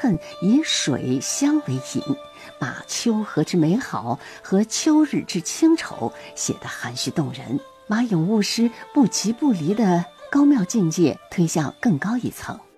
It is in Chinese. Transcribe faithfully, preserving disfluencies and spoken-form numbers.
恨以水相为引，把秋河之美好和秋日之清愁写得含蓄动人，马咏物诗不即不离的高妙境界推向更高一层。